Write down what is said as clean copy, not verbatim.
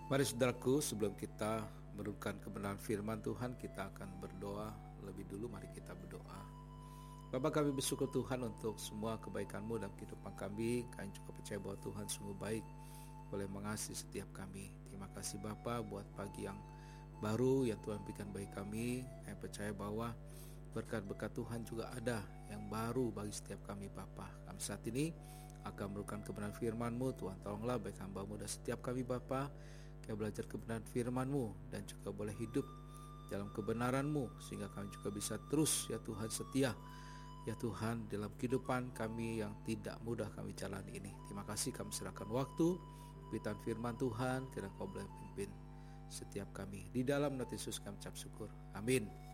Mari saudaraku, sebelum kita merenungkan kebenaran firman Tuhan, kita akan berdoa. Lebih dulu mari kita berdoa. Bapa, kami bersyukur Tuhan untuk semua kebaikan-Mu dalam kehidupan kami. Kami juga percaya bahwa Tuhan sungguh baik, boleh mengasihi setiap kami. Terima kasih Bapa buat pagi yang baru yang Tuhan berikan bagi kami. Kami percaya bahwa berkat-berkat Tuhan juga ada yang baru bagi setiap kami Bapa. Kami saat ini akan merenungkan kebenaran firman-Mu. Tuhan tolonglah baik hamba-Mu dan setiap kami Bapa. Kami belajar kebenaran firman-Mu dan juga boleh hidup dalam kebenaran-Mu, sehingga kami juga bisa terus ya Tuhan setia ya Tuhan dalam kehidupan kami yang tidak mudah kami jalani ini. Terima kasih, kami serahkan waktu pemberitaan firman Tuhan, kiranya Kau boleh pimpin setiap kami. Di dalam nama Yesus kami ucap syukur. Amin.